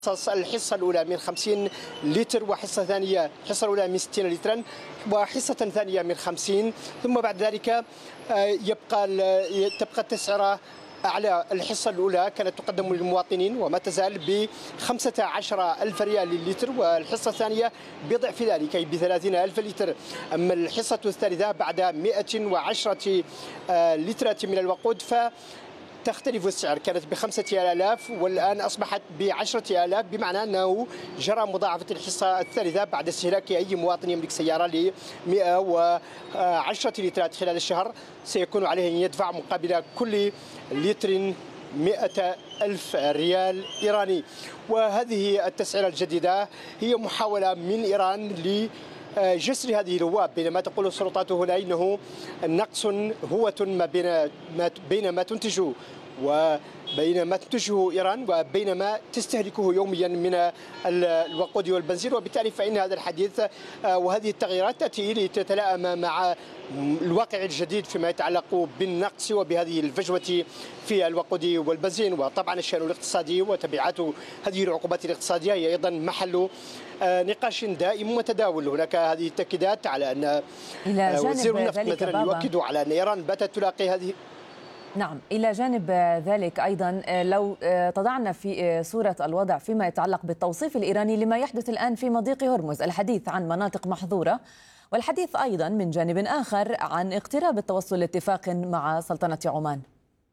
الحصة الأولى من 50 لتر، وحصة ثانية الحصة الأولى من 60 لترا، وحصة ثانية من 50. ثم بعد ذلك تبقى التسعيرة أعلى. الحصة الأولى كانت تقدم للمواطنين وما تزال ب 15,000 ريال للتر، والحصة الثانية بضعف ذلك ب 30,000 لتر. أما الحصة الثالثة بعد 110 لترات من الوقود تختلف السعر، كانت ب5,000 والآن أصبحت ب10,000، بمعنى أنه جرى مضاعفة الحصة الثالثة بعد استهلاك أي مواطن يملك سيارة ل 110 لترات خلال الشهر سيكون عليه أن يدفع مقابل كل لتر 100,000 ريال إيراني. وهذه التسعيرة الجديدة هي محاولة من إيران جسر هذه الابواب، بينما تقول السلطات هنا انه نقص هوة ما بين ما تنتجه وبين ما تنتجه ايران وبين ما تستهلكه يوميا من الوقود والبنزين، وبالتالي فان هذا الحديث وهذه التغييرات تاتي لتتلائم مع الواقع الجديد فيما يتعلق بالنقص وبهذه الفجوة في الوقود والبنزين. وطبعا الشأن الاقتصادي وتبعات هذه العقوبات الاقتصادية هي ايضا محل نقاش دائم ومتداول. هناك هذه التأكيدات على أن وزير النفط مثلا يؤكد على أن إيران باتت تلاقي هذه. نعم، إلى جانب ذلك أيضا لو تضعنا في صورة الوضع فيما يتعلق بالتوصيف الإيراني لما يحدث الآن في مضيق هرمز، الحديث عن مناطق محظورة، والحديث أيضا من جانب آخر عن اقتراب التوصل لاتفاق مع سلطنة عمان.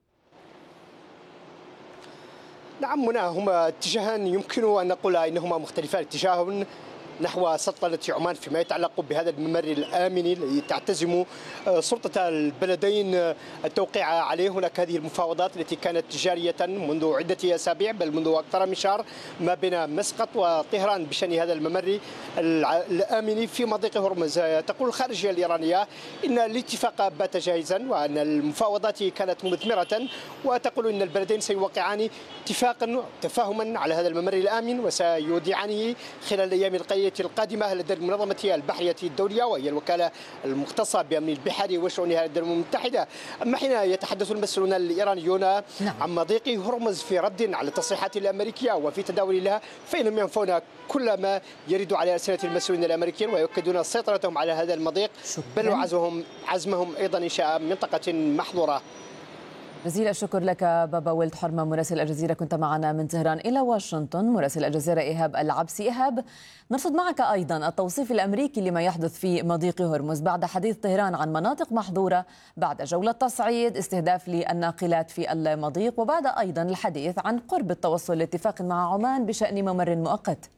نعم، هما اتجاهان يمكن أن نقول إنهما مختلفان. اتجاه نحو سلطنة عمان فيما يتعلق بهذا الممر الآمن الذي تعتزم سلطة البلدين التوقيع عليه. هناك هذه المفاوضات التي كانت جارية منذ عدة أسابيع، بل منذ أكثر من شهر، ما بين مسقط وطهران بشأن هذا الممر الآمن في مضيق هرمز. تقول الخارجية الإيرانية إن الاتفاق بات جاهزا وأن المفاوضات كانت مثمرة، وتقول إن البلدين سيوقعان اتفاقا تفاهما على هذا الممر الآمن وسيودعانه خلال الأيام القادمة لدى المنظمة البحرية الدولية، وهي الوكالة المختصة بأمن البحر وشؤونها لدى الأمم المتحدة. أما حين يتحدث المسؤولون الإيرانيون عن مضيق هرمز في رد على التصريحات الأمريكية وفي تداول لها، فإنهم ينفون كل ما يرد على ألسنة المسؤولين الأمريكيين ويؤكدون سيطرتهم على هذا المضيق، بل عزمهم أيضا إنشاء منطقة محظورة. جزيل الشكر لك بابا ولد حرمة مراسل الجزيرة، كنت معنا من طهران إلى واشنطن. مراسل الجزيرة إيهاب العبسي. إيهاب، نرصد معك أيضا التوصيف الأمريكي لما يحدث في مضيق هرمز بعد حديث طهران عن مناطق محظورة، بعد جولة تصعيد استهداف للناقلات في المضيق، وبعد أيضا الحديث عن قرب التوصل لاتفاق مع عمان بشأن ممر مؤقت.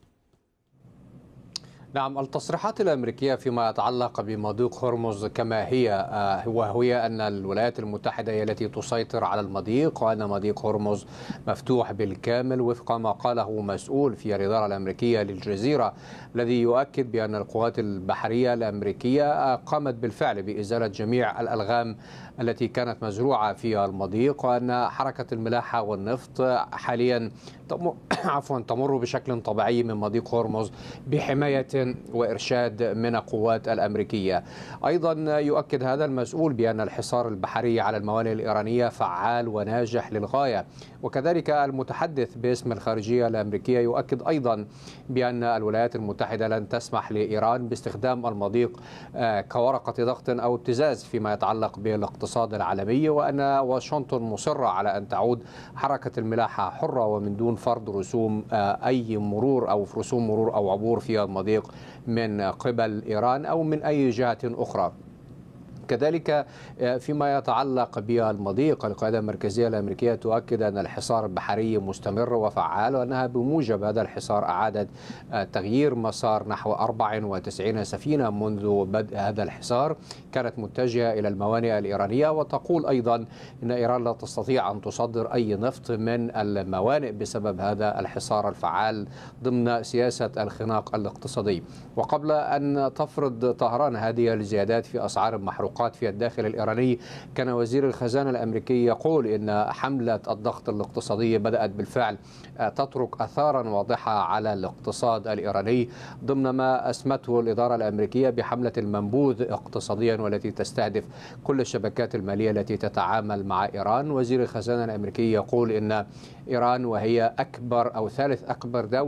نعم، التصريحات الأمريكية فيما يتعلق بمضيق هرمز كما هي، وهي أن الولايات المتحدة هي التي تسيطر على المضيق، وأن مضيق هرمز مفتوح بالكامل وفق ما قاله مسؤول في الإدارة الأمريكية للجزيرة، الذي يؤكد بأن القوات البحرية الأمريكية قامت بالفعل بإزالة جميع الألغام التي كانت مزروعة في المضيق، وأن حركة الملاحة والنفط حاليا تمر بشكل طبيعي من مضيق هرمز بحماية وإرشاد من القوات الأمريكية. أيضا يؤكد هذا المسؤول بأن الحصار البحري على الموانئ الإيرانية فعال وناجح للغاية، وكذلك المتحدث باسم الخارجية الأمريكية يؤكد أيضا بأن الولايات المتحدة لن تسمح لإيران باستخدام المضيق كورقة ضغط أو ابتزاز فيما يتعلق بالاقتصاد العالمي، وأن واشنطن مصرة على أن تعود حركة الملاحة حرة ومن دون فرض رسوم أي مرور أو رسوم مرور أو عبور في المضيق من قبل إيران أو من أي جهة أخرى. كذلك فيما يتعلق بالمضيق، القيادة المركزية الأمريكية تؤكد أن الحصار البحري مستمر وفعال، وأنها بموجب هذا الحصار أعادت تغيير مسار نحو 94 سفينة منذ بدء هذا الحصار كانت متجهة إلى الموانئ الإيرانية. وتقول أيضا أن إيران لا تستطيع أن تصدر أي نفط من الموانئ بسبب هذا الحصار الفعال ضمن سياسة الخناق الاقتصادي. وقبل أن تفرض طهران هذه الزيادات في أسعار المحروقات في الداخل الإيراني، كان وزير الخزانة الأمريكي يقول إن حملة الضغط الاقتصادي بدأت بالفعل تترك أثارا واضحة على الاقتصاد الإيراني ضمن ما أسمته الإدارة الأمريكية بحملة المنبوذ اقتصاديا، والتي تستهدف كل الشبكات المالية التي تتعامل مع إيران. وزير الخزانة الأمريكي يقول إن إيران وهي أكبر أو ثالث أكبر دولة